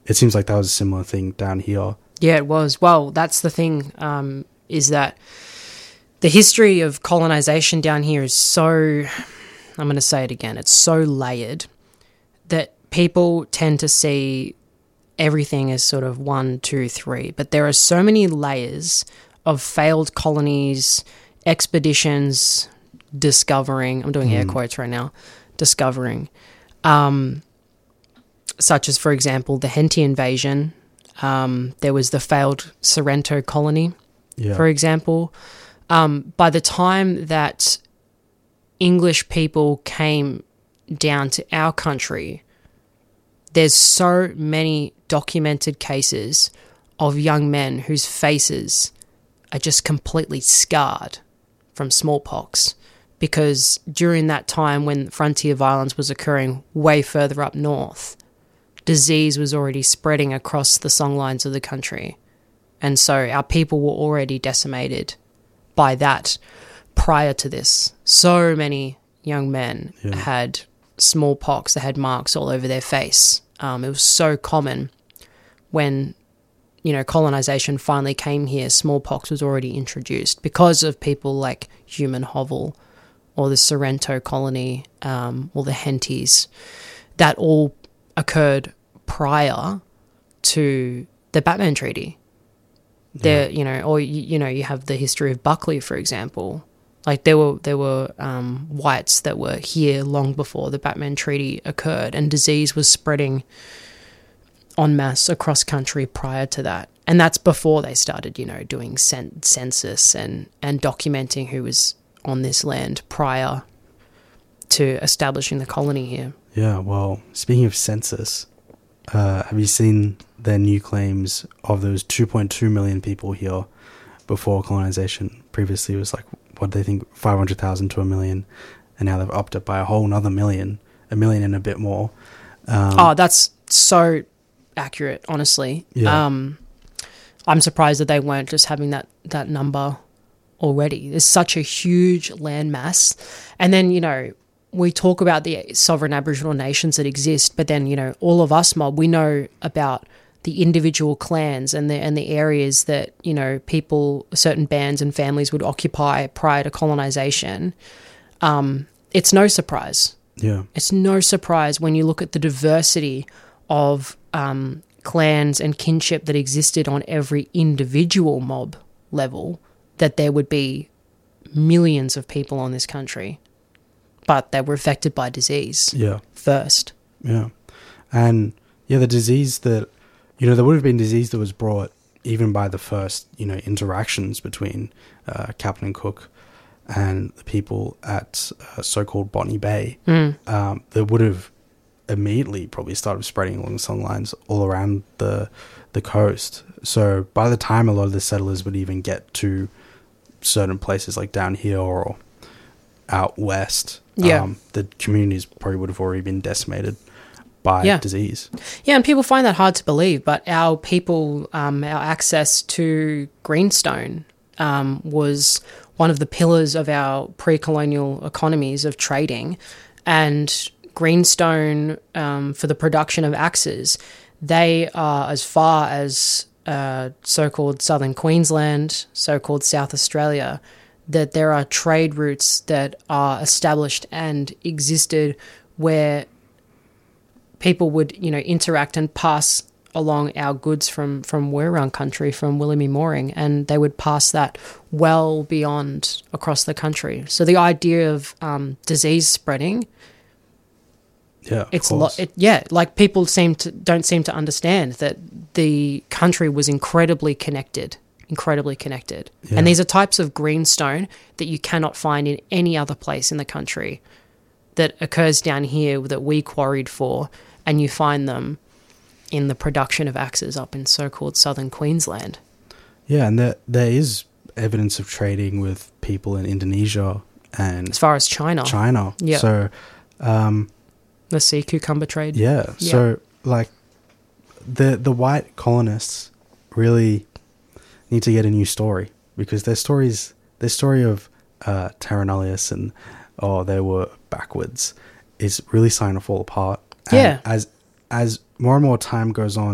it seems like that was a similar thing down here. Yeah, it was. Well, that's the thing, is that the history of colonization down here is so, I'm going to say it again, it's so layered that people tend to see everything as sort of 1, 2, 3. But there are so many layers of failed colonies, expeditions, discovering, I'm doing air quotes right now, discovering, such as, for example, the Henty invasion. There was the failed Sorrento colony, for example. By the time that English people came down to our country, there's so many documented cases of young men whose faces are just completely scarred from smallpox, because during that time when frontier violence was occurring way further up north, disease was already spreading across the songlines of the country. And so our people were already decimated by that prior to this. So many young men had smallpox, they had marks all over their face. It was so common when, colonization finally came here, smallpox was already introduced because of people like Human Hovel or the Sorrento colony, or the Hentys. That all occurred prior to the Batman Treaty. There, you have the history of Buckley, for example. Like there were whites that were here long before the Batman Treaty occurred, and disease was spreading en masse across country prior to that. And that's before they started, doing census and documenting who was on this land prior to establishing the colony here. Yeah, well, speaking of census, have you seen their new claims of those 2.2 million people here before colonization? Previously it was like, what do they think, 500,000 to 1 million, and now they've upped it by a whole another million, and a bit more. That's so accurate, honestly. Yeah. I'm surprised that they weren't just having that number already. There's such a huge landmass. And then, we talk about the sovereign Aboriginal nations that exist, but then, all of us mob, we know about the individual clans and the areas that, people, certain bands and families would occupy prior to colonization. It's no surprise. Yeah. It's no surprise when you look at the diversity of clans and kinship that existed on every individual mob level, that there would be millions of people on this country, but they were affected by disease first. Yeah. And, the disease that, there would have been disease that was brought even by the first, interactions between Captain Cook and the people at so-called Botany Bay, that would have immediately probably started spreading along the songlines all around the coast. So by the time a lot of the settlers would even get to certain places like down here or out west, the communities probably would have already been decimated by disease. Yeah, and people find that hard to believe, but our people, our access to greenstone was one of the pillars of our pre-colonial economies of trading, and greenstone for the production of axes, they are as far as so-called southern Queensland, so-called South Australia, that there are trade routes that are established and existed where people would, interact and pass along our goods from Wirrarung country, from Williamy Mooring, and they would pass that well beyond across the country. So the idea of disease spreading, like people don't seem to understand that the country was incredibly connected. And these are types of greenstone that you cannot find in any other place in the country, that occurs down here that we quarried for, and you find them in the production of axes up in so-called southern Queensland. Yeah, and there is evidence of trading with people in Indonesia and as far as China. Yeah. So the sea cucumber trade. Yeah. So like the white colonists really need to get a new story, because their story of Terra Nullius and they were backwards is really starting to fall apart. And as more and more time goes on,